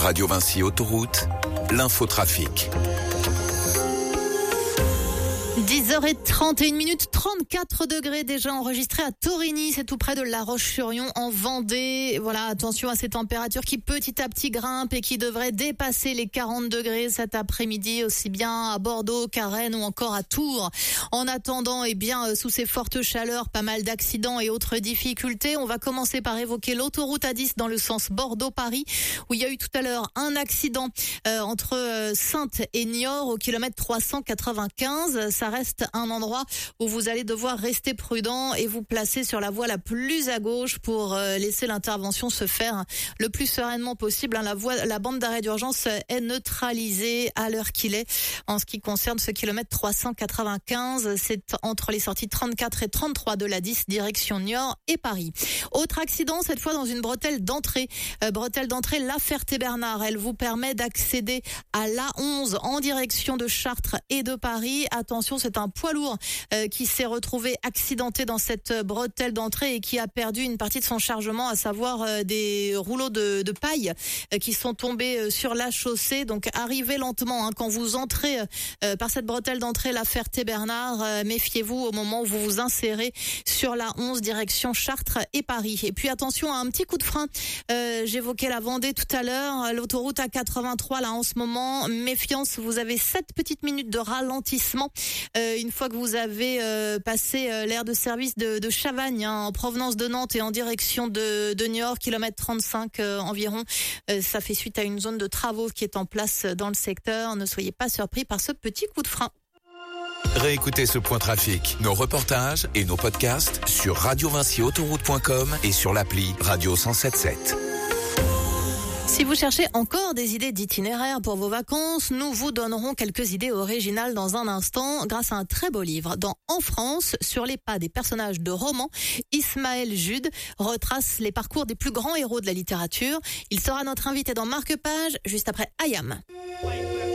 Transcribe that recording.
Radio Vinci Autoroute, l'infotrafic. 10h31, 34 degrés déjà enregistrés à Torigny, c'est tout près de La Roche-sur-Yon en Vendée. Voilà, attention à ces températures qui petit à petit grimpent et qui devraient dépasser les 40 degrés cet après-midi, aussi bien à Bordeaux qu'à Rennes ou encore à Tours. En attendant, sous ces fortes chaleurs, pas mal d'accidents et autres difficultés. On va commencer par évoquer l'autoroute A10 dans le sens Bordeaux-Paris, où il y a eu tout à l'heure un accident entre Saintes et Niort au kilomètre 395. Ça reste un endroit où vous allez devoir rester prudent et vous placer sur la voie la plus à gauche pour laisser l'intervention se faire le plus sereinement possible. La bande d'arrêt d'urgence est neutralisée à l'heure qu'il est. En ce qui concerne ce kilomètre 395, c'est entre les sorties 34 et 33 de la 10, direction Niort et Paris. Autre accident, cette fois dans une bretelle d'entrée. La Ferté-Bernard. Elle vous permet d'accéder à l'A11 en direction de Chartres et de Paris. Attention, c'est un poids lourd qui s'est retrouvé accidenté dans cette bretelle d'entrée et qui a perdu une partie de son chargement, à savoir des rouleaux de paille qui sont tombés sur la chaussée. Donc arrivez lentement quand vous entrez par cette bretelle d'entrée La Ferté-Bernard. Méfiez-vous au moment où vous vous insérez sur la 11 direction Chartres et Paris. Et puis attention à un petit coup de frein. J'évoquais la Vendée tout à l'heure, l'autoroute A83 là en ce moment. Méfiance, vous avez 7 petites minutes de ralentissement une fois que vous avez passé l'aire de service de Chavagne en provenance de Nantes et en direction de Niort, kilomètre 35 environ. Ça fait suite à une zone de travaux qui est en place dans le secteur. Ne soyez pas surpris par ce petit coup de frein. Réécoutez ce point trafic, nos reportages et nos podcasts sur radiovinciautoroute.com et sur l'appli Radio 107.7. Si vous cherchez encore des idées d'itinéraire pour vos vacances, nous vous donnerons quelques idées originales dans un instant grâce à un très beau livre. Dans En France, sur les pas des personnages de romans, Ismaël Jude retrace les parcours des plus grands héros de la littérature. Il sera notre invité dans Marque-Page juste après Ayam.